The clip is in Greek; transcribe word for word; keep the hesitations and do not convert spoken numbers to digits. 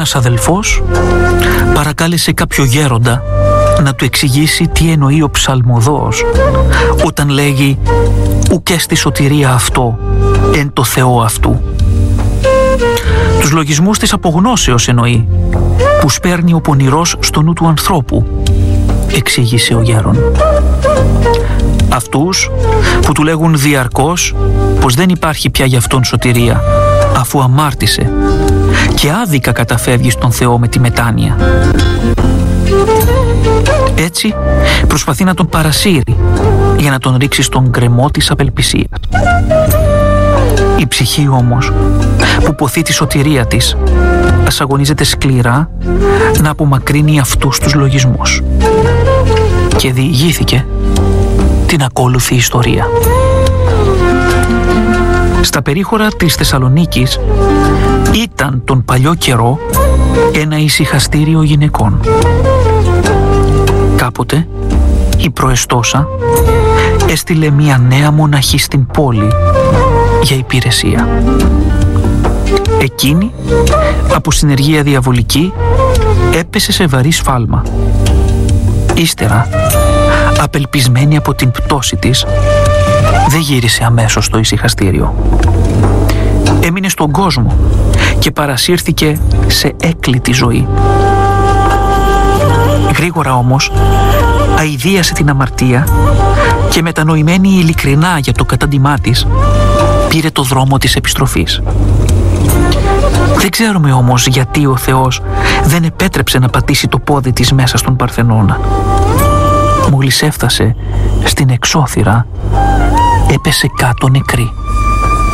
Ένας αδελφός παρακάλεσε κάποιο γέροντα να του εξηγήσει τι εννοεί ο ψαλμοδόος όταν λέγει «ουκ στη σωτηρία αυτό, εν το Θεό αυτού». Τους λογισμούς της απογνώσεως εννοεί, που σπέρνει ο πονηρός στο νου του ανθρώπου, εξήγησε ο γέρον. Αυτούς που του λέγουν διαρκώς πως δεν υπάρχει πια για αυτόν σωτηρία, αφού αμάρτησε και άδικα καταφεύγει στον Θεό με τη μετάνοια. Έτσι προσπαθεί να τον παρασύρει για να τον ρίξει στον γκρεμό της απελπισίας. Η ψυχή όμως που ποθεί τη σωτηρία της ας αγωνίζεται σκληρά να απομακρύνει αυτούς τους λογισμούς και διηγήθηκε την ακόλουθη ιστορία. Στα περίχωρα της Θεσσαλονίκης ήταν τον παλιό καιρό ένα ησυχαστήριο γυναικών. Κάποτε η προεστώσα έστειλε μια νέα μοναχή στην πόλη για υπηρεσία. Εκείνη, από συνεργεία διαβολική, έπεσε σε βαρύ σφάλμα. Ύστερα, απελπισμένη από την πτώση της, δεν γύρισε αμέσως στο ησυχαστήριο. Έμεινε στον κόσμο και παρασύρθηκε σε έκλητη ζωή. Γρήγορα όμως αηδίασε την αμαρτία και μετανοημένη ειλικρινά για το κατάντημά της, πήρε το δρόμο της επιστροφής. Δεν ξέρουμε όμως γιατί ο Θεός δεν επέτρεψε να πατήσει το πόδι της μέσα στον Παρθενώνα. Μόλις έφτασε στην εξώθυρα, έπεσε κάτω νεκρή.